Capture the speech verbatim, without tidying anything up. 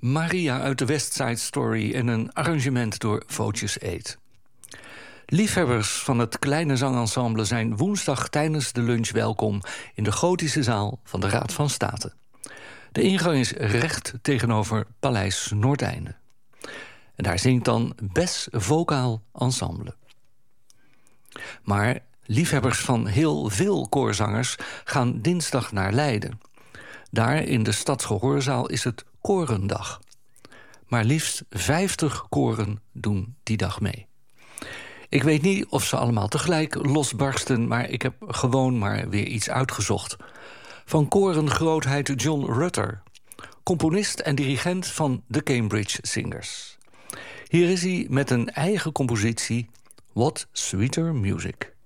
Maria uit de West Side Story en een arrangement door Vootjes Eet. Liefhebbers van het kleine zangensemble zijn woensdag tijdens de lunch welkom in de gotische zaal van de Raad van State. De ingang is recht tegenover Paleis Noordeinde. En daar zingt dan Bes Vocaal Ensemble. Maar liefhebbers van heel veel koorzangers gaan dinsdag naar Leiden. Daar in de Stadsgehoorzaal is het Korendag. Maar liefst vijftig koren doen die dag mee. Ik weet niet of ze allemaal tegelijk losbarsten, maar ik heb gewoon maar weer iets uitgezocht. Van korengrootheid John Rutter, componist en dirigent van de Cambridge Singers. Hier is hij met een eigen compositie, What Sweeter Music.